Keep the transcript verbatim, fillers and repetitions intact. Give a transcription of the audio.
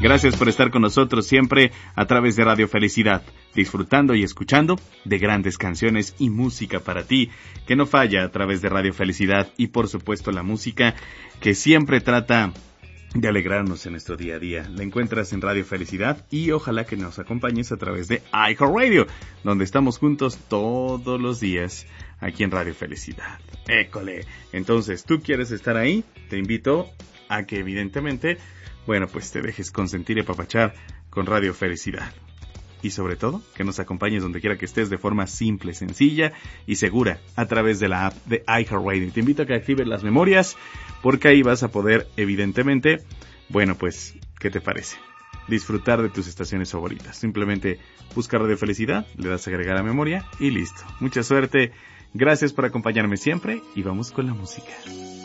Gracias por estar con nosotros siempre a través de Radio Felicidad, disfrutando y escuchando de grandes canciones y música para ti, que no falla a través de Radio Felicidad y por supuesto la música que siempre trata de alegrarnos en nuestro día a día. La encuentras en Radio Felicidad y ojalá que nos acompañes a través de iHeartRadio, donde estamos juntos todos los días aquí en Radio Felicidad. ¡École! Entonces, ¿tú quieres estar ahí? Te invito a que evidentemente, bueno, pues te dejes consentir y apapachar con Radio Felicidad. Y sobre todo, que nos acompañes donde quiera que estés de forma simple, sencilla y segura a través de la app de iHeartRadio. Te invito a que actives las memorias porque ahí vas a poder, evidentemente, bueno, pues, ¿qué te parece? Disfrutar de tus estaciones favoritas. Simplemente busca Radio Felicidad, le das a agregar a memoria y listo. Mucha suerte, gracias por acompañarme siempre y vamos con la música.